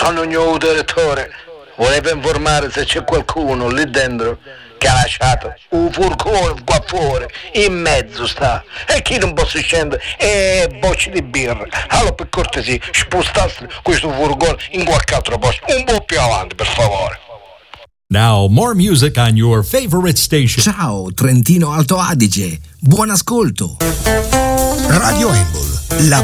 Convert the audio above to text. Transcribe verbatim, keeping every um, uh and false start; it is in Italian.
sono il mio direttore. Volevo informare se c'è qualcuno lì dentro che ha lasciato un furgone qua fuori, in mezzo sta, e chi non possa scendere, e bocce di birra. Allora per cortesia spostaste questo furgone in qualche altro posto, un po' più avanti per favore. Now more music on your favorite station. Ciao Trentino Alto Adige, buon ascolto. Radio Embol, la